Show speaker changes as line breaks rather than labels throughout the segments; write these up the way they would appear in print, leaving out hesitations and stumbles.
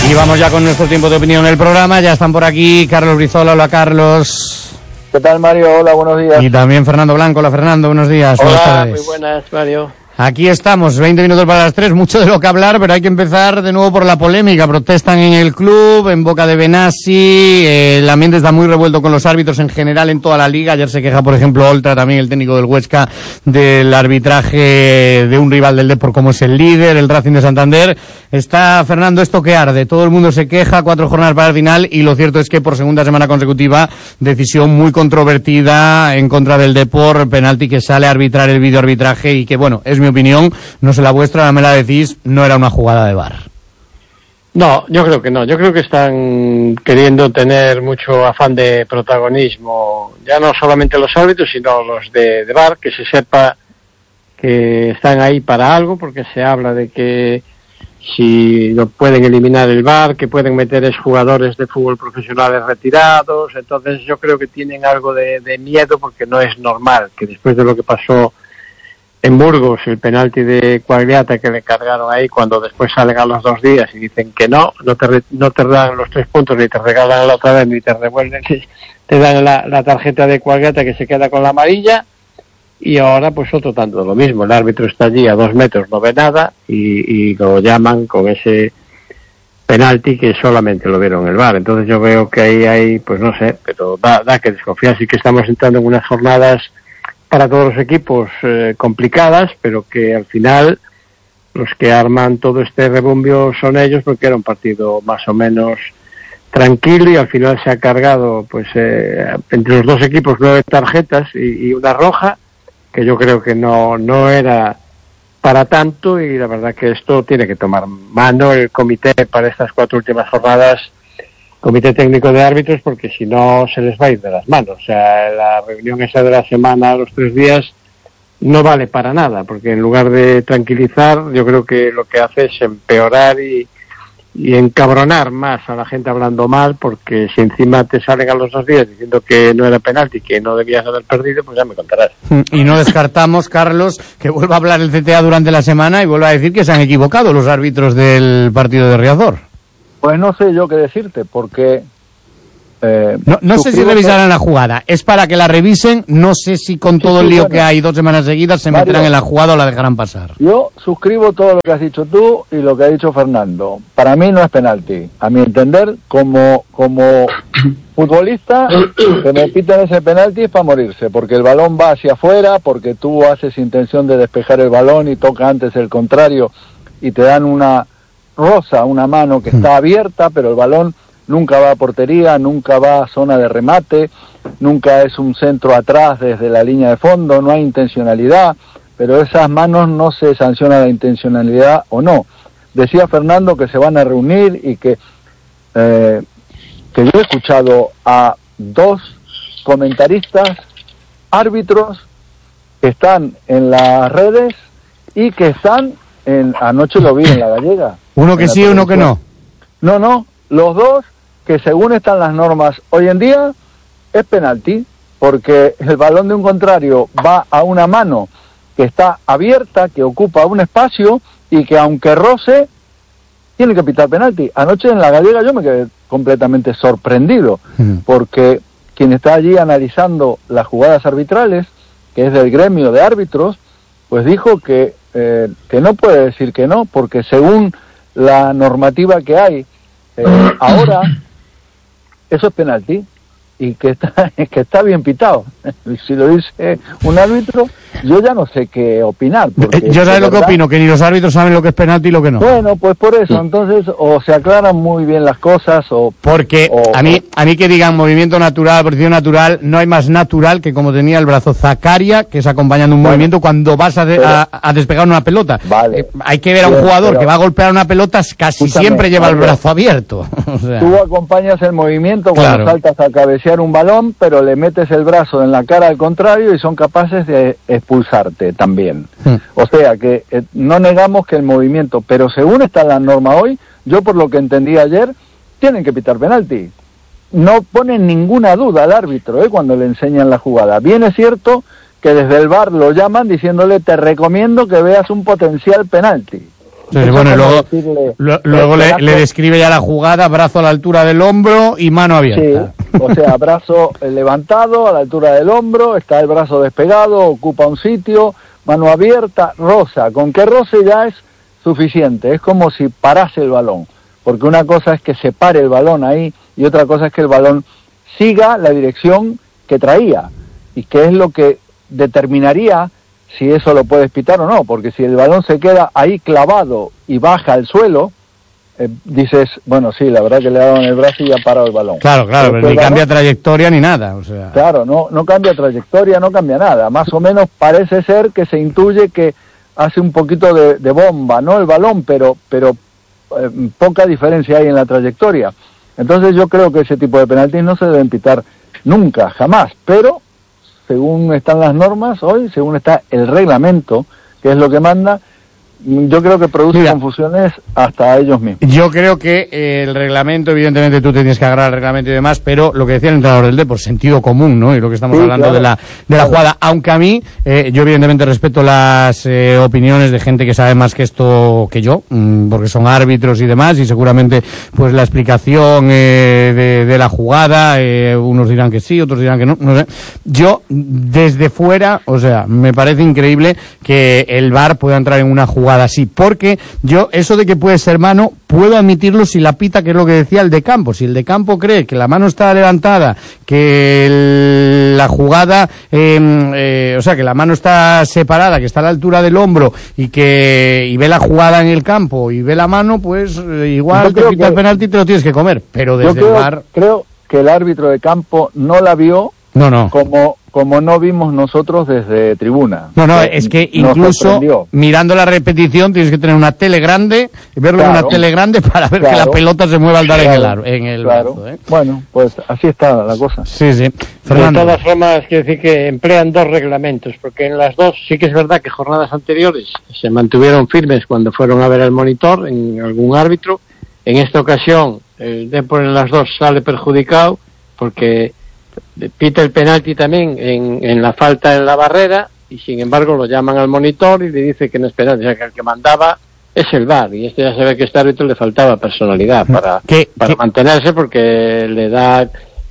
Y vamos ya con nuestro tiempo de opinión en el programa. Ya están por aquí Carlos Brizola. Hola, Carlos.
¿Qué tal, Mario? Hola, buenos días.
Y también Fernando Blanco. Hola, Fernando. Buenos días.
Hola,
buenas tardes.
muy buenas, Mario.
Aquí estamos, 20 minutos para las 3, mucho de lo que hablar, pero hay que empezar de nuevo por la polémica. Protestan en el club, en boca de Benassi, el ambiente está muy revuelto con los árbitros en general en toda la liga. Ayer se queja, por ejemplo, Oltra, también el técnico del Huesca, del arbitraje de un rival del Depor como es el líder, el Racing de Santander. Está, Fernando, esto que arde, todo el mundo se queja, 4 jornadas para el final, y lo cierto es que por segunda semana consecutiva, decisión muy controvertida en contra del Depor, penalti que sale a arbitrar el videoarbitraje y que, bueno, es mi opinión, no sé la vuestra, me la decís, no era una jugada de VAR.
No, yo creo que no. Yo creo que están queriendo tener mucho afán de protagonismo, ya no solamente los árbitros, sino los de VAR, que se sepa que están ahí para algo, porque se habla de que si lo pueden eliminar el VAR, que pueden meter exjugadores de fútbol profesionales retirados. Entonces yo creo que tienen algo de miedo, porque no es normal que después de lo que pasó en Burgos, el penalti de Quagliata que le cargaron ahí, cuando después salen a los 2 días y dicen que no te dan los 3 puntos, ni te regalan la otra vez, ni te revuelven, te dan la tarjeta de Quagliata que se queda con la amarilla, y ahora pues otro tanto lo mismo. El árbitro está allí a 2 metros, no ve nada, y lo llaman con ese penalti que solamente lo vieron en el VAR. Entonces yo veo que ahí hay, pues no sé, pero da que desconfiar. Sí que estamos entrando en unas jornadas para todos los equipos complicadas, pero que al final los que arman todo este rebumbio son ellos, porque era un partido más o menos tranquilo y al final se ha cargado pues entre los dos equipos 9 tarjetas y una roja, que yo creo que no era para tanto, y la verdad que esto tiene que tomar mano el comité para estas 4 últimas jornadas, comité técnico de árbitros, porque si no se les va a ir de las manos. O sea, la reunión esa de la semana, los 3 días, no vale para nada, porque en lugar de tranquilizar, yo creo que lo que hace es empeorar y encabronar más a la gente hablando mal, porque si encima te salen a los 2 días diciendo que no era penalti, que no debías haber perdido, pues ya me contarás.
Y no descartamos, Carlos, que vuelva a hablar el CTA durante la semana y vuelva a decir que se han equivocado los árbitros del partido de Riazor.
Pues no sé yo qué decirte, porque
no sé si revisarán la jugada, es para que la revisen, no sé si con todo el lío que hay 2 semanas seguidas se meterán en la jugada o la dejarán pasar.
Yo suscribo todo lo que has dicho tú y lo que ha dicho Fernando. Para mí no es penalti. A mi entender, como futbolista, que me pitan ese penalti es para morirse, porque el balón va hacia afuera, porque tú haces intención de despejar el balón y toca antes el contrario y te dan una rosa, una mano que está abierta, pero el balón nunca va a portería, nunca va a zona de remate, nunca es un centro atrás desde la línea de fondo, no hay intencionalidad, pero esas manos no se sanciona la intencionalidad o no. Decía Fernando que se van a reunir y que yo he escuchado a 2 comentaristas, árbitros, que están en las redes y que están anoche lo vi en La Gallega.
Uno que sí, uno que no.
No, los 2 que según están las normas hoy en día es penalti, porque el balón de un contrario va a una mano que está abierta, que ocupa un espacio y que aunque roce, tiene que pitar penalti. Anoche en La Gallega yo me quedé completamente sorprendido, porque quien está allí analizando las jugadas arbitrales, que es del gremio de árbitros, pues dijo que no puede decir que no, porque según la normativa que hay ahora, eso es penalti, y que está bien pitado. Si lo dice un árbitro, yo ya no sé qué opinar.
Yo sé lo que opino, que ni los árbitros saben lo que es penalti y lo que no.
Bueno, pues por eso, entonces, o se aclaran muy bien las cosas, o...
Porque a mí que digan movimiento natural, posición natural, no hay más natural que como tenía el brazo Zakaria, que es acompañando un movimiento cuando vas a despegar una pelota.
Vale.
Hay que ver a un jugador que va a golpear una pelota, casi siempre lleva el brazo abierto. O sea,
tú acompañas el movimiento cuando saltas a cabecear un balón, pero le metes el brazo en la cara al contrario y son capaces de expulsarte también. O sea que no negamos que el movimiento, pero según está la norma hoy, yo por lo que entendí ayer, tienen que pitar penalti. No ponen ninguna duda al árbitro cuando le enseñan la jugada. Bien es cierto que desde el VAR lo llaman diciéndole te recomiendo que veas un potencial penalti.
Sí, bueno, luego le describe ya la jugada, brazo a la altura del hombro y mano abierta.
Sí, o sea, brazo levantado a la altura del hombro, está el brazo despegado, ocupa un sitio, mano abierta, roza. Con que roce ya es suficiente, es como si parase el balón, porque una cosa es que se pare el balón ahí y otra cosa es que el balón siga la dirección que traía, y que es lo que determinaría si eso lo puedes pitar o no, porque si el balón se queda ahí clavado y baja al suelo, dices, bueno, sí, la verdad que le ha dado en el brazo y ha parado el balón.
Claro, pero ni cambia trayectoria ni nada, o sea.
Claro, no cambia trayectoria, no cambia nada, más o menos parece ser que se intuye que hace un poquito de bomba, ¿no? El balón, pero poca diferencia hay en la trayectoria. Entonces yo creo que ese tipo de penaltis no se deben pitar nunca, jamás, pero según están las normas hoy, según está el reglamento, que es lo que manda, yo creo que produce confusiones hasta a ellos mismos.
Yo creo que el reglamento, evidentemente tú te tienes que agarrar al reglamento y demás, pero lo que decía el entrenador del Depor, sentido común, ¿no? Y lo que estamos hablando claro, de la jugada, aunque a mí, yo evidentemente respeto las opiniones de gente que sabe más que esto que yo, porque son árbitros y demás, y seguramente pues la explicación de la jugada, unos dirán que sí, otros dirán que no, no sé. Yo, desde fuera, o sea, me parece increíble que el VAR pueda entrar en una jugada así, porque yo eso de que puede ser mano puedo admitirlo si la pita, que es lo que decía el de campo. Si el de campo cree que la mano está levantada, que la jugada o sea, que la mano está separada, que está a la altura del hombro y ve la jugada en el campo y ve la mano, pues igual te pita el penalti y te lo tienes que comer, pero desde el VAR
creo que el árbitro de campo no la vio como no vimos nosotros desde tribuna.
No, es que incluso mirando la repetición tienes que tener una tele grande y verlo en una tele grande para ver que la pelota se mueva al dar en el brazo, ¿eh?
Bueno, pues así está la cosa.
Sí.
Fernando. De todas formas, quiero decir que emplean dos reglamentos, porque en las dos sí que es verdad que jornadas anteriores se mantuvieron firmes cuando fueron a ver el monitor en algún árbitro. En esta ocasión, el Depor en las dos sale perjudicado porque pita el penalti también en la falta en la barrera y sin embargo lo llaman al monitor y le dice que no es penalti, o sea que el que mandaba es el VAR, y ya se ve que a este árbitro le faltaba personalidad para mantenerse, porque le da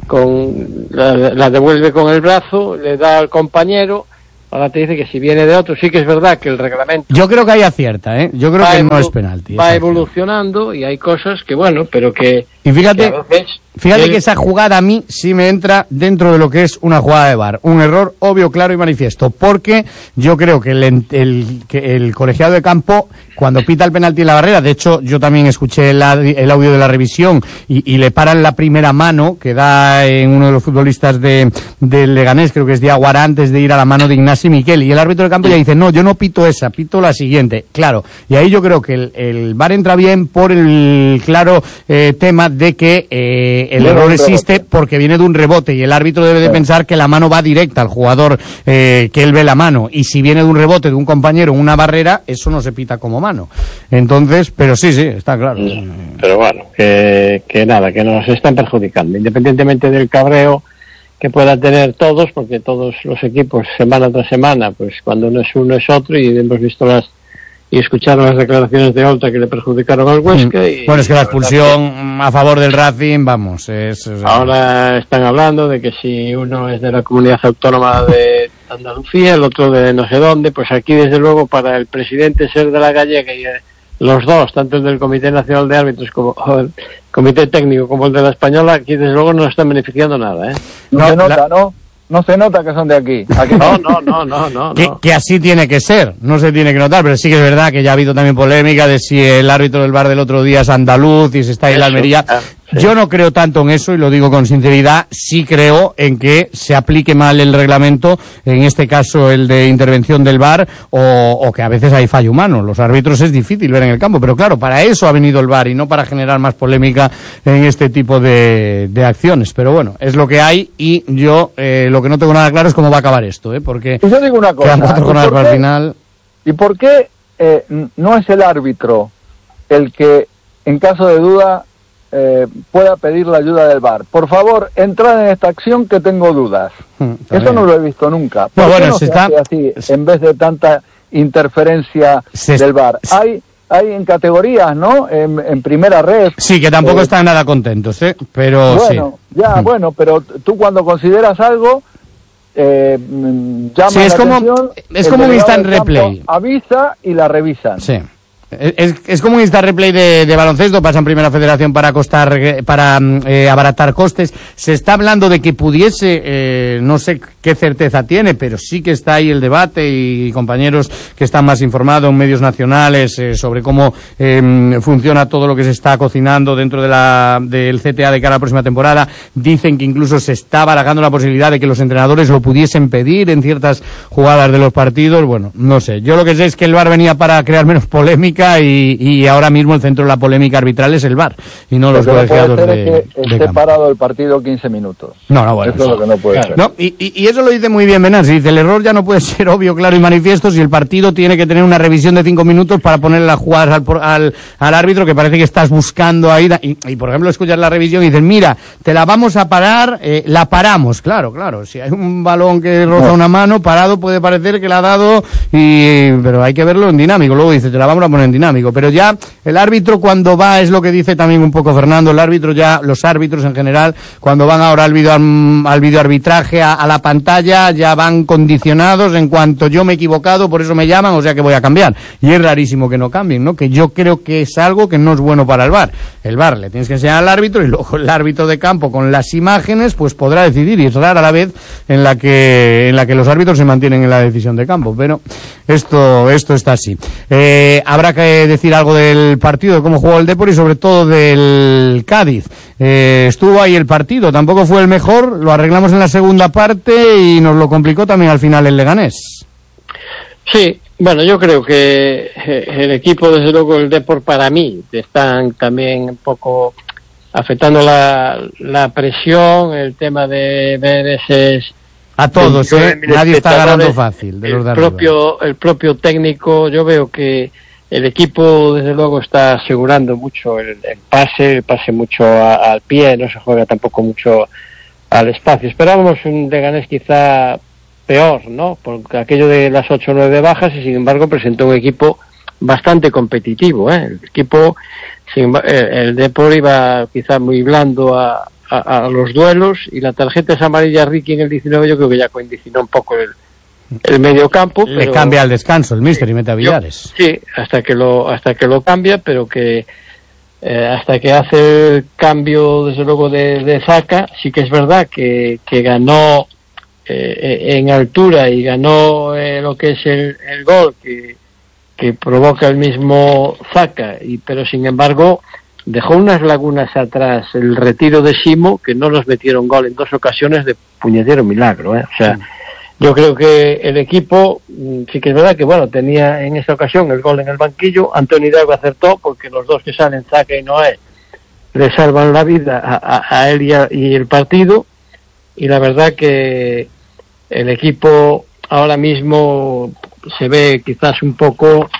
la devuelve con el brazo, le da al compañero. Ahora te dice que si viene de otro, sí que es verdad que el reglamento...
Yo creo que ahí acierta, yo creo que no es penalti.
Va evolucionando y hay cosas que, bueno, pero que...
Y fíjate que esa jugada a mí sí me entra dentro de lo que es una jugada de VAR. Un error obvio, claro y manifiesto. Porque yo creo que el colegiado de campo, cuando pita el penalti en la barrera, de hecho yo también escuché el audio de la revisión y le paran la primera mano que da en uno de los futbolistas del Leganés, creo que es Diaguara, antes de ir a la mano de Ignasi Miquel, y el árbitro de campo ya dice, no, yo no pito esa, pito la siguiente. Claro, y ahí yo creo que el VAR entra bien por el claro tema de que el error existe porque viene de un rebote y el árbitro debe de pensar que la mano va directa al jugador que él ve la mano, y si viene de un rebote de un compañero en una barrera, eso no se pita como mano. Entonces, pero sí, está claro.
Pero bueno, que nada, que nos están perjudicando, independientemente del cabreo que puedan tener todos, porque todos los equipos semana tras semana, pues cuando no es uno es otro, y hemos visto y escucharon las declaraciones de Oltra que le perjudicaron al Huesca.
Bueno, es que la expulsión a favor del Racing, vamos,
ahora están hablando de que si uno es de la comunidad autónoma de Andalucía, el otro de no sé dónde, pues aquí desde luego para el presidente ser de la gallega y los dos, tanto el del Comité Nacional de Árbitros como el Comité Técnico como el de la Española, aquí desde luego no están beneficiando nada,
No se nota, ¿no? No se nota que son de aquí.
No.
Que así tiene que ser, no se tiene que notar, pero sí que es verdad que ya ha habido también polémica de si el árbitro del VAR del otro día es andaluz y si está ahí en la Almería. Sí. Yo no creo tanto en eso, y lo digo con sinceridad. Sí creo en que se aplique mal el reglamento, en este caso el de intervención del VAR, o que a veces hay fallo humano. Los árbitros es difícil ver en el campo, pero claro, para eso ha venido el VAR y no para generar más polémica en este tipo de acciones. Pero bueno, es lo que hay, y yo lo que no tengo nada claro es cómo va a acabar esto, porque
yo digo una cosa,
quedan 4 jornadas para el final.
¿Y por qué no es el árbitro el que, en caso de duda, pueda pedir la ayuda del VAR? Por favor, entrad en esta acción que tengo dudas. Eso no lo he visto nunca. ¿Por qué no se hace así, en vez de tanta interferencia del VAR? Hay hay en categorías, ¿no? En primera red.
Sí, que tampoco están nada contentos, pero
bueno,
sí.
Bueno, pero tú cuando consideras algo, llama
sí, es
la atención,
es como un instant replay.
Avisa y la revisan.
Sí. Es como un instant replay de baloncesto, pasa en Primera Federación para abaratar costes. Se está hablando de que pudiese, no sé qué certeza tiene, pero sí que está ahí el debate y compañeros que están más informados en medios nacionales sobre cómo funciona todo lo que se está cocinando dentro del CTA de cara a la próxima temporada. Dicen que incluso se está barajando la posibilidad de que los entrenadores lo pudiesen pedir en ciertas jugadas de los partidos. Bueno, no sé. Yo lo que sé es que el VAR venía para crear menos polémica y ahora mismo el centro de la polémica arbitral es el VAR y no los colegiados
que esté parado el partido 15 minutos.
No, bueno.
Eso es lo que no puede ser.
No, y eso lo dice muy bien Benassi. Dice, el error ya no puede ser obvio, claro y manifiesto si el partido tiene que tener una revisión de 5 minutos para poner las jugadas al árbitro, que parece que estás buscando ahí. Y por ejemplo, escuchas la revisión y dicen, mira, te la vamos a parar, la paramos. Claro. Si hay un balón que roza una mano, parado puede parecer que la ha dado, pero hay que verlo en dinámico. Luego dice, te la vamos a poner en dinámico, pero ya el árbitro cuando va, es lo que dice también un poco Fernando, los árbitros en general, cuando van ahora al videoarbitraje, a la pantalla, ya van condicionados en cuanto yo me he equivocado, por eso me llaman, o sea que voy a cambiar. Y es rarísimo que no cambien, ¿no? Que yo creo que es algo que no es bueno para el VAR. El VAR le tienes que enseñar al árbitro y luego el árbitro de campo con las imágenes pues podrá decidir, y es rara la vez en la que los árbitros se mantienen en la decisión de campo, pero esto está así. Habrá que decir algo del partido, de cómo jugó el Depor y sobre todo del Cádiz. Estuvo ahí el partido, tampoco fue el mejor, lo arreglamos en la segunda parte y nos lo complicó también al final el Leganés.
Sí, bueno, yo creo que el equipo, desde luego el Depor, para mí, están también un poco afectando la presión, el tema de ver ese...
A todos, nadie está ganando fácil. De
el propio técnico, yo veo que el equipo desde luego está asegurando mucho el pase mucho al pie, no se juega tampoco mucho al espacio. Esperábamos un Leganés quizá peor, ¿no? Porque aquello de las 8 o 9 bajas, y sin embargo presentó un equipo bastante competitivo, El equipo, el Depor iba quizá muy blando a los duelos, y la tarjeta esa amarilla Ricky en el 19 yo creo que ya condicionó un poco el medio campo.
Le cambia al descanso el míster y mete a Villares.
Sí, hasta que lo cambia, pero que hasta que hace el cambio desde luego de Zaka, sí que es verdad que ganó en altura y ganó lo que es el gol que provoca el mismo Zaka, pero sin embargo dejó unas lagunas atrás el retiro de Simo, que no nos metieron gol en 2 ocasiones de puñetero milagro, O sea, sí. Yo creo que el equipo, sí que es verdad que, bueno, tenía en esa ocasión el gol en el banquillo. Antonio Hidalgo acertó, porque los dos que salen, Zaka y Noé, le salvan la vida a él y el partido. Y la verdad que el equipo ahora mismo se ve quizás un poco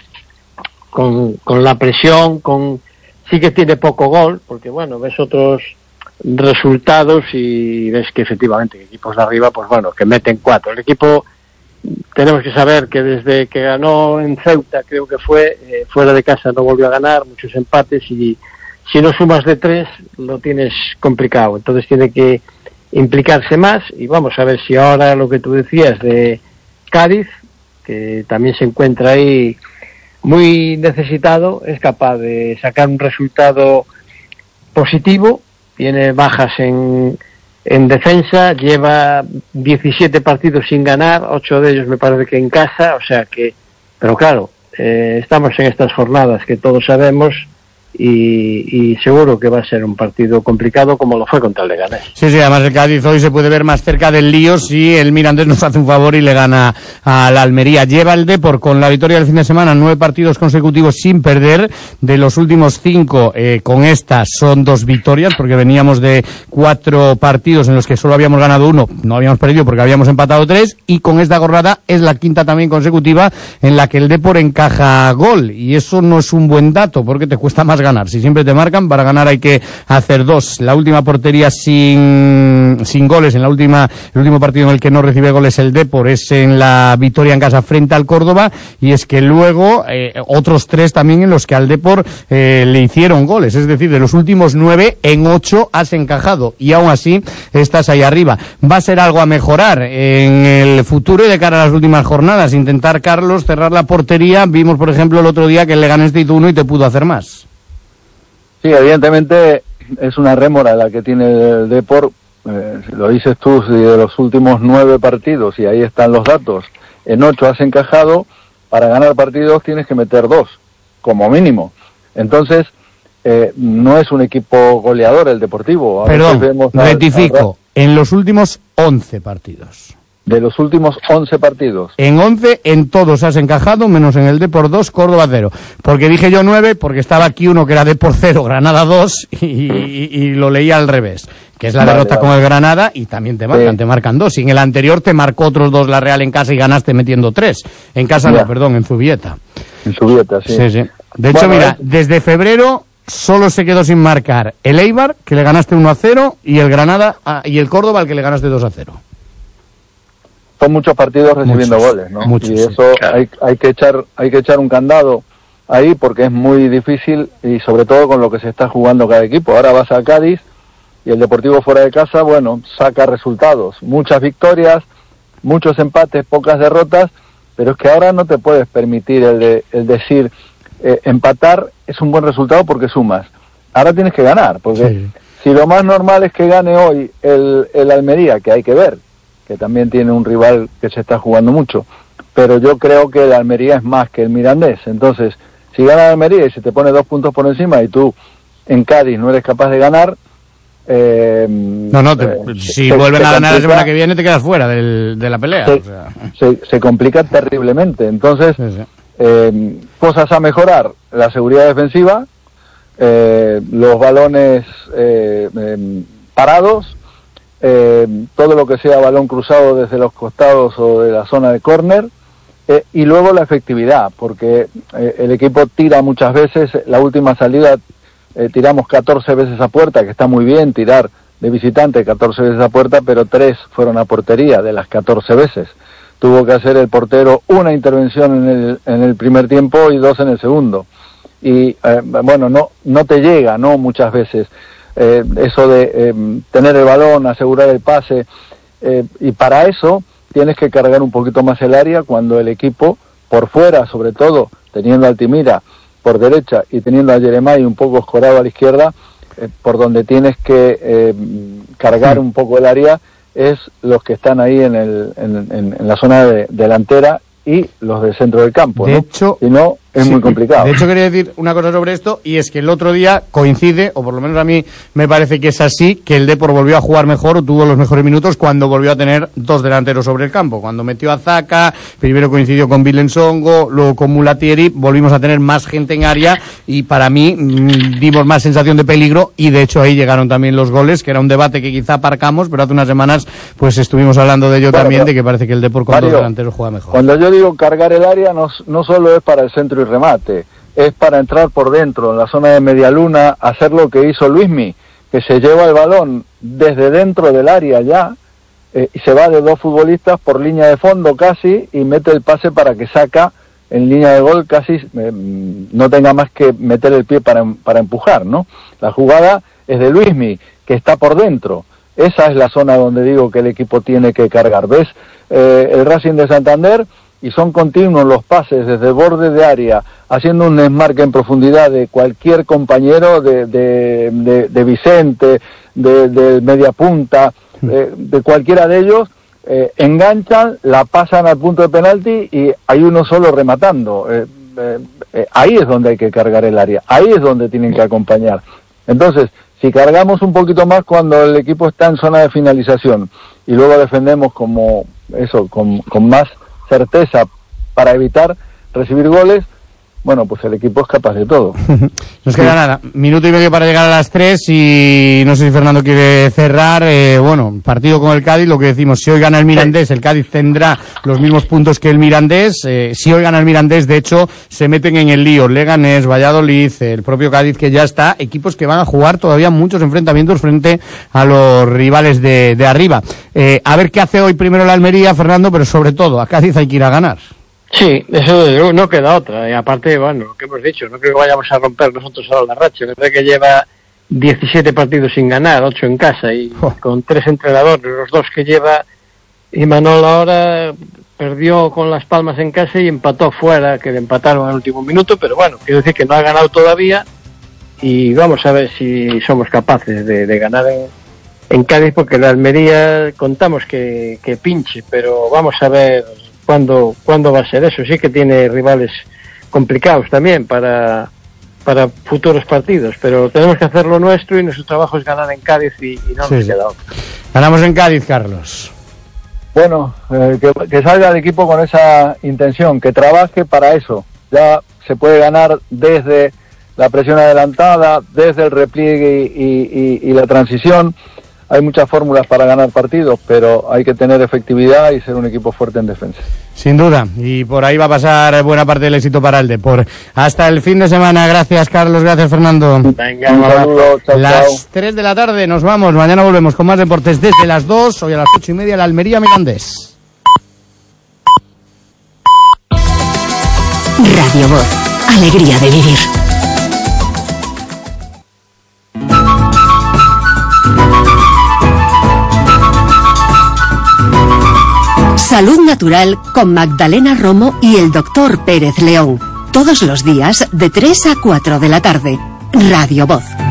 con la presión, sí que tiene poco gol, porque bueno, ves otros resultados y ves que efectivamente equipos de arriba, pues bueno, que meten 4. El equipo, tenemos que saber que desde que ganó en Ceuta, creo que fue, fuera de casa no volvió a ganar, muchos empates, y si no sumas de 3 lo tienes complicado, entonces tiene que implicarse más. Y vamos a ver si ahora lo que tú decías de Cádiz, que también se encuentra ahí muy necesitado, es capaz de sacar un resultado positivo. Tiene bajas en defensa, lleva 17 partidos sin ganar, 8 de ellos me parece que en casa, o sea que, pero claro, estamos en estas jornadas que todos sabemos, y seguro que va a ser un partido complicado como lo fue contra el Leganés.
Sí, además el Cádiz hoy se puede ver más cerca del lío si el Mirandés nos hace un favor y le gana a la Almería. Lleva el Depor con la victoria del fin de semana 9 partidos consecutivos sin perder. De los últimos 5, con estas son 2 victorias, porque veníamos de 4 partidos en los que solo habíamos ganado 1, no habíamos perdido porque habíamos empatado 3, y con esta jornada es la 5ª también consecutiva en la que el Depor encaja gol, y eso no es un buen dato porque te cuesta más necesitas ganar. Si siempre te marcan, para ganar hay que hacer 2. La última portería sin goles, el último partido en el que no recibe goles el Depor es en la victoria en casa frente al Córdoba, y es que luego otros 3 también en los que al Depor le hicieron goles, es decir, de los últimos 9, en 8 has encajado, y aún así estás ahí arriba. Va a ser algo a mejorar en el futuro y de cara a las últimas jornadas, intentar, Carlos, cerrar la portería. Vimos, por ejemplo, el otro día que le ganaste tú 1 y te pudo hacer más.
Sí, evidentemente es una rémora la que tiene el Depor. Lo dices tú, si de los últimos 9 partidos, y ahí están los datos, en 8 has encajado, para ganar partidos tienes que meter 2, como mínimo. Entonces, no es un equipo goleador el Deportivo.
Perdón, rectifico, en los últimos 11 partidos.
De los últimos 11 partidos.
En 11, en todos has encajado, menos en el Depor 2, Córdoba 0. Porque dije yo 9, porque estaba aquí uno que era Depor 0, Granada 2, y lo leía al revés. Que es la derrota con el Granada, y también te marcan 2. Y en el anterior te marcó otros 2 la Real en casa y ganaste metiendo 3. En casa no, perdón, en Zubieta.
En Zubieta, sí.
De hecho, mira, desde febrero solo se quedó sin marcar el Eibar, que le ganaste 1-0, y el Granada, y el Córdoba, al que le ganaste 2-0.
Son muchos partidos recibiendo goles, ¿no?
Muchos,
y eso claro. hay que echar un candado ahí, porque es muy difícil, y sobre todo con lo que se está jugando cada equipo. Ahora vas a Cádiz y el Deportivo fuera de casa, bueno, saca resultados, muchas victorias, muchos empates, pocas derrotas, pero es que ahora no te puedes permitir el decir empatar es un buen resultado porque sumas. Ahora tienes que ganar, porque si lo más normal es que gane hoy el Almería, que hay que ver, que también tiene un rival que se está jugando mucho, pero yo creo que el Almería es más que el Mirandés. Entonces, si gana el Almería y se te pone 2 puntos por encima y tú en Cádiz no eres capaz de ganar,
si vuelven a ganar la semana que viene te quedas fuera de la pelea.
Se complica terriblemente. Entonces, cosas a mejorar: la seguridad defensiva, los balones parados, todo lo que sea balón cruzado desde los costados o de la zona de córner, y luego la efectividad, porque el equipo tira muchas veces. La última salida tiramos 14 veces a puerta, que está muy bien tirar de visitante 14 veces a puerta, pero 3 fueron a portería de las 14 veces. Tuvo que hacer el portero una intervención en el primer tiempo y 2 en el segundo. Y no te llega, ¿no? Muchas veces eso de tener el balón, asegurar el pase, y para eso tienes que cargar un poquito más el área, cuando el equipo por fuera, sobre todo teniendo a Altimira por derecha y teniendo a Jeremai un poco escorado a la izquierda, por donde tienes que cargar un poco el área es los que están ahí en la zona delantera y los del centro del campo,
de
¿no?
hecho,
si no, es muy complicado.
De hecho, quería decir una cosa sobre esto, y es que el otro día coincide, o por lo menos a mí me parece que es así, que el Depor volvió a jugar mejor, o tuvo los mejores minutos, cuando volvió a tener 2 delanteros sobre el campo. Cuando metió a Zaka, primero coincidió con Vilensongo, luego con Mulatieri, volvimos a tener más gente en área, y para mí dimos más sensación de peligro, y de hecho ahí llegaron también los goles, que era un debate que quizá aparcamos, pero hace unas semanas pues estuvimos hablando de ello también, de que parece que el Depor con 2 delanteros juega mejor.
Cuando yo digo cargar el área, no solo es para el centro y remate, es para entrar por dentro, en la zona de media luna, hacer lo que hizo Luismi, que se lleva el balón desde dentro del área ya, y se va de 2 futbolistas por línea de fondo casi, y mete el pase para que Saca en línea de gol casi no tenga más que meter el pie para empujar, ¿no? La jugada es de Luismi, que está por dentro. Esa es la zona donde digo que el equipo tiene que cargar. ¿Ves? El Racing de Santander, y son continuos los pases desde el borde de área, haciendo un desmarque en profundidad de cualquier compañero, de Vicente, de media punta, de cualquiera de ellos, enganchan, la pasan al punto de penalti y hay uno solo rematando. Ahí es donde hay que cargar el área, ahí es donde tienen que acompañar. Entonces, si cargamos un poquito más cuando el equipo está en zona de finalización y luego defendemos con más certeza para evitar recibir goles, bueno, pues el equipo es capaz de todo.
Nos queda nada, minuto y medio para llegar a las 3 y no sé si Fernando quiere cerrar. Bueno, partido con el Cádiz, lo que decimos, si hoy gana el Mirandés, el Cádiz tendrá los mismos puntos que el Mirandés. Si hoy gana el Mirandés, de hecho, se meten en el lío Leganés, Valladolid, el propio Cádiz, que ya está, equipos que van a jugar todavía muchos enfrentamientos frente a los rivales de arriba. A ver qué hace hoy primero la Almería, Fernando, pero sobre todo, a Cádiz hay que ir a ganar.
Sí, eso no queda otra. Y aparte, bueno, lo que hemos dicho, no creo que vayamos a romper nosotros ahora la racha. Me parece que lleva 17 partidos sin ganar, 8 en casa, y con 3 entrenadores, los 2 que lleva Imanol ahora, perdió con Las Palmas en casa y empató fuera, que le empataron en el último minuto, pero bueno, quiero decir que no ha ganado todavía, y vamos a ver si somos capaces de ganar en Cádiz, porque la Almería contamos que pinche, pero vamos a ver ¿cuándo va a ser eso? Sí que tiene rivales complicados también para futuros partidos, pero tenemos que hacer lo nuestro y nuestro trabajo es ganar en Cádiz y no nos queda otra.
Ganamos en Cádiz, Carlos.
Bueno, que salga el equipo con esa intención, que trabaje para eso. Ya se puede ganar desde la presión adelantada, desde el repliegue y la transición. Hay muchas fórmulas para ganar partidos, pero hay que tener efectividad y ser un equipo fuerte en defensa.
Sin duda, y por ahí va a pasar buena parte del éxito para el Depor. Hasta el fin de semana. Gracias, Carlos. Gracias, Fernando.
Venga,
un saludo. Chao,
las 3 de la tarde nos vamos. Mañana volvemos con más deportes desde las 2. Hoy a las 8:30 la Almería Mirandés.
Radio Voz. Alegría de vivir. Salud Natural con Magdalena Romo y el Dr. Pérez León. Todos los días de 3 a 4 de la tarde. Radio Voz.